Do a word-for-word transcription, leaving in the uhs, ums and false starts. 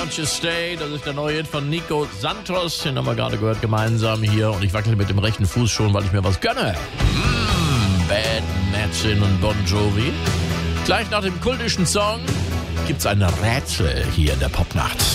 Won't You Stay, das ist der neue Hit von Nico Santos, den haben wir gerade gehört gemeinsam hier und ich wackel mit dem rechten Fuß schon, weil ich mir was gönne. Mm, Bad Medicine und Bon Jovi. Gleich nach dem kultischen Song gibt's ein Rätsel hier in der Popnacht.